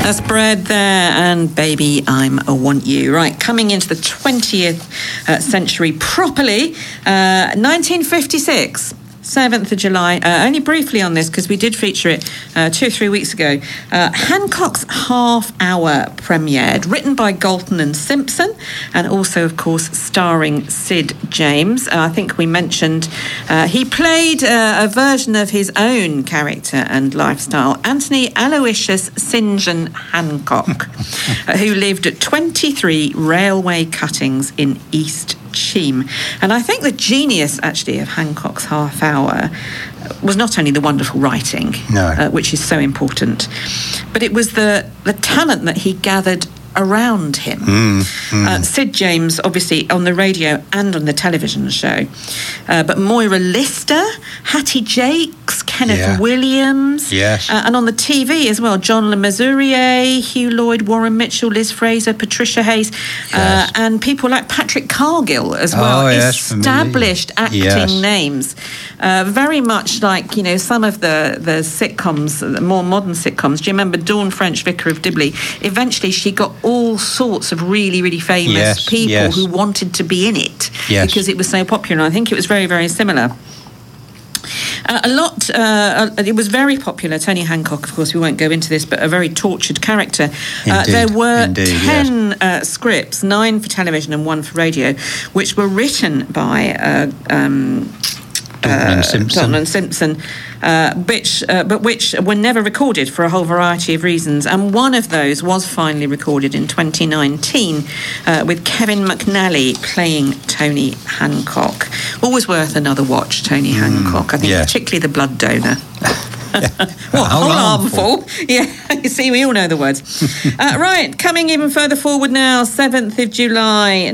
That's Bread there, and Baby, I'm a Want You. Right, coming into the 20th century properly, 1956. 7th of July, only briefly on this because we did feature it 2 or 3 weeks ago. Hancock's Half Hour premiered, written by Galton and Simpson, and also, of course, starring Sid James. I think we mentioned he played a version of his own character and lifestyle, Anthony Aloysius St. John Hancock, who lived at 23 railway cuttings in East Cheam. And I think the genius, actually, of Hancock's Half Hour was not only the wonderful writing, which is so important, but it was the talent that he gathered around him. Sid James, obviously, on the radio and on the television show. But Moira Lister, Hattie Jakes, Kenneth Williams. Yes. And on the TV as well, John Le Mesurier, Hugh Lloyd, Warren Mitchell, Liz Fraser, Patricia Hayes, and people like Patrick Cargill as well. Established acting names. Very much like, you know, some of the sitcoms, the more modern sitcoms. Do you remember Dawn French, Vicar of Dibley? Eventually she got all sorts of really, really famous people who wanted to be in it because it was so popular. And I think it was very, very similar. It was very popular. Tony Hancock, of course, we won't go into this, but a very tortured character. There were 10 scripts, 9 for television and 1 for radio, which were written by Dalton and Simpson, which were never recorded for a whole variety of reasons. And one of those was finally recorded in 2019 with Kevin McNally playing Tony Hancock. Always worth another watch, Tony Hancock. I think particularly the blood donor. What, a whole armful? Yeah, you see, we all know the words. Right, coming even further forward now, 7th of July,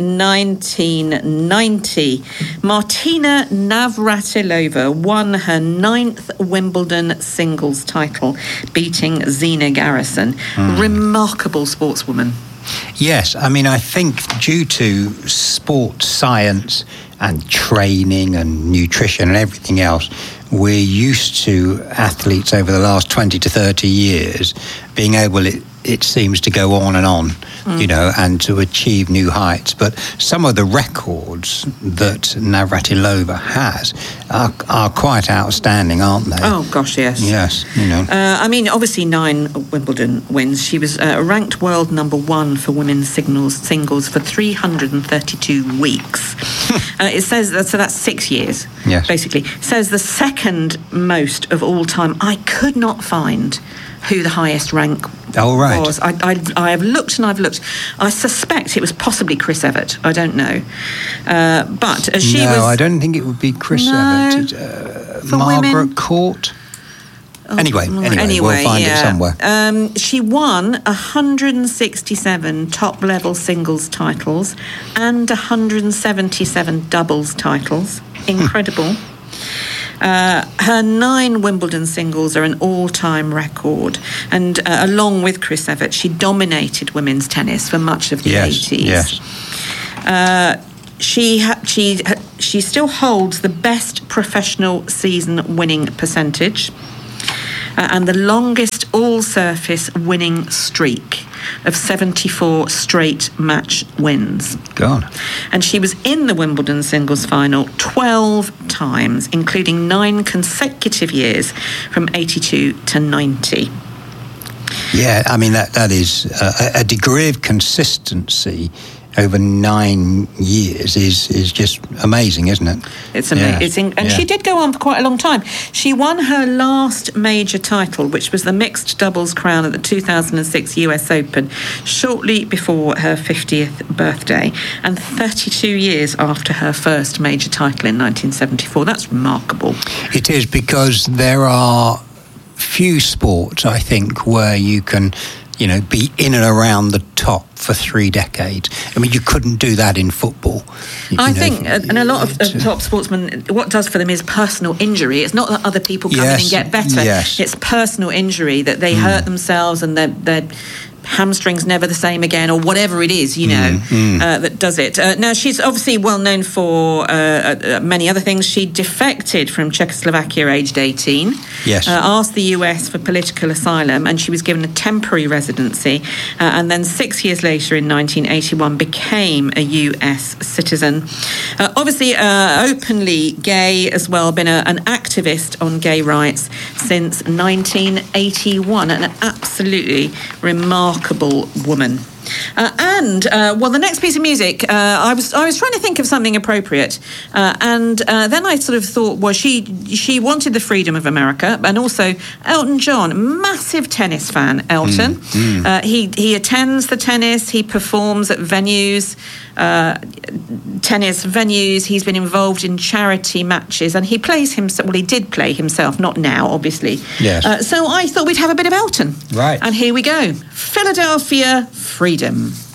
1990. Martina Navratilova won her 9th Wimbledon singles title, beating Zina Garrison. Remarkable sportswoman. Yes, I mean, I think due to sports science and training and nutrition and everything else, we're used to athletes over the last 20 to 30 years being able, it seems, to go on and on, you know, and to achieve new heights. But some of the records that Navratilova has are quite outstanding, aren't they? Oh, gosh, yes. Yes, you know. I mean, obviously 9 Wimbledon wins. She was ranked world number 1 for women's singles for 332 weeks. It says, so that's 6 years, basically. It says the second most of all time. I could not find who the highest rank was. I have looked and I've looked. I suspect it was possibly Chris Evert. I don't know. But as she was... No, I don't think it would be Chris Evert. For Margaret women? Court? Anyway, we'll find it somewhere. She won 167 top-level singles titles and 177 doubles titles. Incredible. Her 9 Wimbledon singles are an all-time record, and along with Chris Evert, she dominated women's tennis for much of the 80s. She still holds the best professional season winning percentage and the longest all-surface winning streak of 74 straight match wins. God. And she was in the Wimbledon singles final 12 times, including 9 consecutive years from 82 to 90. Yeah, I mean, that is a degree of consistency over 9 years is just amazing, isn't it? It's amazing. And she did go on for quite a long time. She won her last major title, which was the mixed doubles crown at the 2006 US Open, shortly before her 50th birthday, and 32 years after her first major title in 1974. That's remarkable. It is, because there are few sports, I think, where you can, you know, be in and around the top for 3 decades. I mean, you couldn't do that in football. I think, and a lot of top sportsmen, what does for them is personal injury. It's not that other people come in and get better. It's personal injury, that they hurt themselves and they're hamstrings never the same again, or whatever it is, that does it. Now, she's obviously well known for many other things. She defected from Czechoslovakia aged 18, yes. Asked the US for political asylum, and she was given a temporary residency, and then 6 years later in 1981 became a US citizen. Obviously openly gay as well, been an activist on gay rights since 1981, an absolutely remarkable woman. The next piece of music, I was trying to think of something appropriate, and then I sort of thought, well, she wanted the freedom of America, and also Elton John, massive tennis fan. Elton, he attends the tennis, he performs at venues, tennis venues. He's been involved in charity matches, and he plays himself. Well, he did play himself, not now, obviously. Yes. So I thought we'd have a bit of Elton. Right. And here we go. Philadelphia Freedom.